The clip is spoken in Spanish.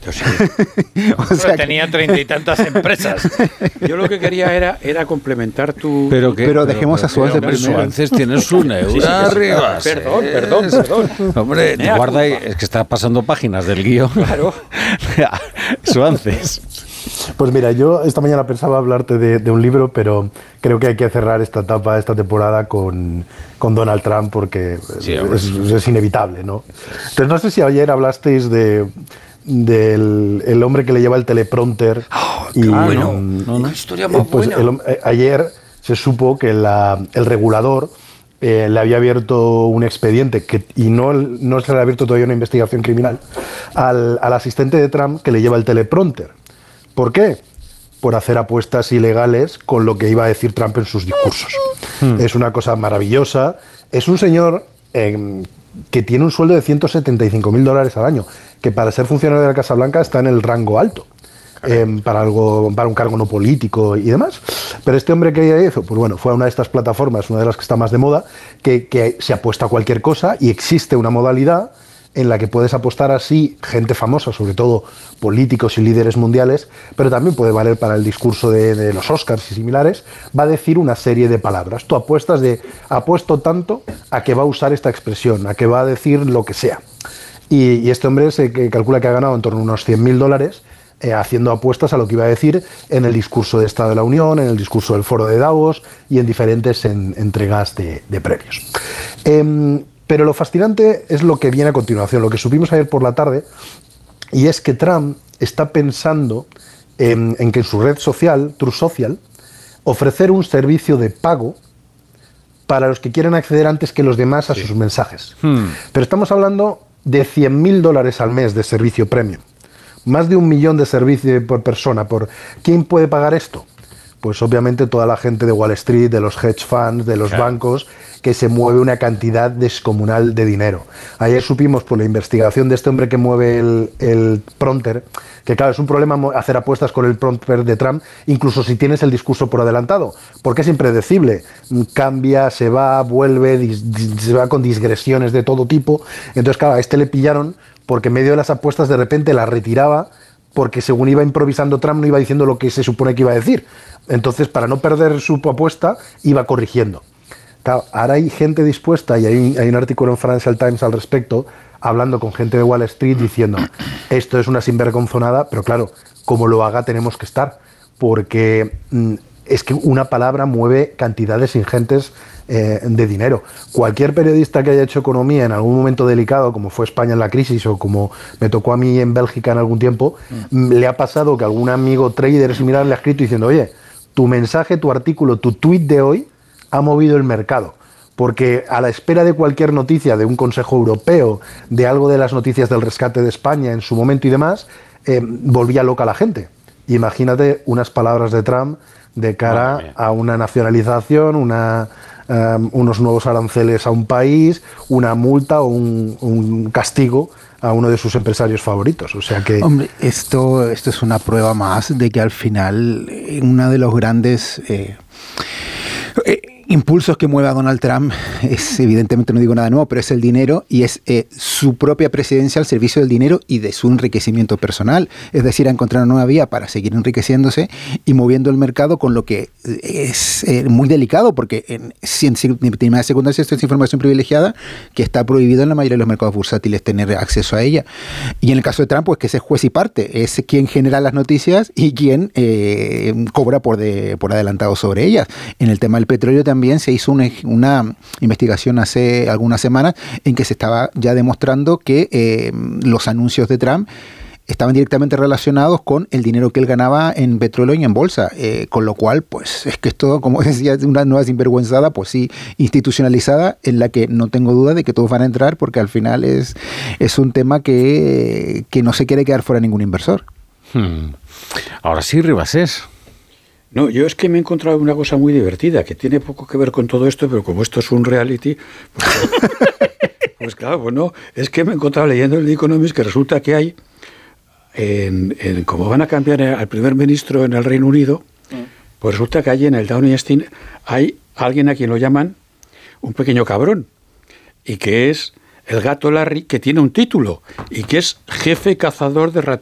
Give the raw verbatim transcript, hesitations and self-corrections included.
poquito, sí. O sea, tenía treinta y tantas empresas. Yo lo que quería era, era complementar tu... Pero, que, pero dejemos pero, a Suárez primero. Suárez Tienes un euro sí, sí, arriba. Sí, perdón, perdón, perdón. Hombre, te guarda ahí, es que está pasando páginas del guión. Claro. Suárez. Pues mira, yo esta mañana pensaba hablarte de, de un libro, pero creo que hay que cerrar esta etapa, esta temporada con, con Donald Trump porque sí, es, es inevitable, ¿no? Entonces no sé si ayer hablasteis de del el hombre que le lleva el teleprompter. Oh, y, bueno, no, una historia más pues buena. El, ayer se supo que la, el regulador eh, le había abierto un expediente que, y no, no se le ha abierto todavía una investigación criminal al, al asistente de Trump que le lleva el teleprompter. ¿Por qué? Por hacer apuestas ilegales con lo que iba a decir Trump en sus discursos. Hmm. Es una cosa maravillosa. Es un señor eh, que tiene un sueldo de ciento setenta y cinco mil dólares al año, que para ser funcionario de la Casa Blanca está en el rango alto, eh, para, algo, para un cargo no político y demás. Pero este hombre que hizo, pues bueno, fue a una de estas plataformas, una de las que está más de moda, que, que se apuesta a cualquier cosa y existe una modalidad en la que puedes apostar así gente famosa, sobre todo políticos y líderes mundiales, pero también puede valer para el discurso de, de los Oscars y similares, va a decir una serie de palabras. Tú apuestas de, apuesto tanto a que va a usar esta expresión, a que va a decir lo que sea. Y, y este hombre se que calcula que ha ganado en torno a unos cien mil dólares eh, haciendo apuestas a lo que iba a decir en el discurso de Estado de la Unión, en el discurso del Foro de Davos y en diferentes en, entregas de, de premios. Eh, Pero lo fascinante es lo que viene a continuación, lo que supimos ayer por la tarde, y es que Trump está pensando en, en que en su red social, Truth Social, ofrecer un servicio de pago para los que quieren acceder antes que los demás a sí. sus mensajes. Hmm. Pero estamos hablando de cien mil dólares al mes de servicio premium. Más de un millón de servicios por persona. Por ¿quién puede pagar esto? Pues obviamente toda la gente de Wall Street, de los hedge funds, de los claro. bancos, que se mueve una cantidad descomunal de dinero. Ayer supimos por la investigación de este hombre que mueve el, el prompter, que claro, es un problema hacer apuestas con el prompter de Trump, incluso si tienes el discurso por adelantado, porque es impredecible. Cambia, se va, vuelve, dis, dis, se va con digresiones de todo tipo. Entonces, claro, a este le pillaron porque en medio de las apuestas de repente las retiraba, porque según iba improvisando Trump no iba diciendo lo que se supone que iba a decir. Entonces, para no perder su apuesta, iba corrigiendo. Claro, ahora hay gente dispuesta, y hay, hay un artículo en Financial Times al respecto, hablando con gente de Wall Street, diciendo, esto es una sinvergonzonada, pero claro, como lo haga tenemos que estar, porque mm, es que una palabra mueve cantidades ingentes eh, de dinero. Cualquier periodista que haya hecho economía en algún momento delicado, como fue España en la crisis, o como me tocó a mí en Bélgica en algún tiempo, mm. le ha pasado que algún amigo trader similar le ha escrito diciendo, oye, tu mensaje, tu artículo, tu tuit de hoy ha movido el mercado, porque a la espera de cualquier noticia de un Consejo Europeo, de algo de las noticias del rescate de España en su momento y demás, eh, volvía loca la gente. Imagínate unas palabras de Trump de cara a una nacionalización, una, um, unos nuevos aranceles a un país, una multa o un, un castigo a uno de sus empresarios favoritos. O sea que... Hombre, esto, esto es una prueba más de que al final uno de los grandes... Eh, eh, impulsos que mueve a Donald Trump es, evidentemente no digo nada nuevo, pero es el dinero y es eh, su propia presidencia al servicio del dinero y de su enriquecimiento personal. Es decir, a encontrar una nueva vía para seguir enriqueciéndose y moviendo el mercado, con lo que es eh, muy delicado, porque en, en primera y secundaria esto es información privilegiada que está prohibido en la mayoría de los mercados bursátiles tener acceso a ella. Y en el caso de Trump, pues que es juez y parte, es quien genera las noticias y quien eh, cobra por, de, por adelantado sobre ellas. En el tema del petróleo también También se hizo una, una investigación hace algunas semanas en que se estaba ya demostrando que eh, los anuncios de Trump estaban directamente relacionados con el dinero que él ganaba en petróleo y en bolsa, eh, con lo cual, pues, es que esto, como decía, es una nueva sinvergüenzada, pues sí, institucionalizada, en la que no tengo duda de que todos van a entrar, porque al final es, es un tema que, que no se quiere quedar fuera ningún inversor. Hmm. Ahora sí, Ribasés. No, yo es que me he encontrado una cosa muy divertida, que tiene poco que ver con todo esto, pero como esto es un reality, pues, pues claro, bueno, es que me he encontrado leyendo el The Economist que resulta que hay, en, en como van a cambiar al primer ministro en el Reino Unido, pues resulta que hay en el Downing Street, hay alguien a quien lo llaman un pequeño cabrón, y que es el gato Larry, que tiene un título, y que es jefe cazador de ratones.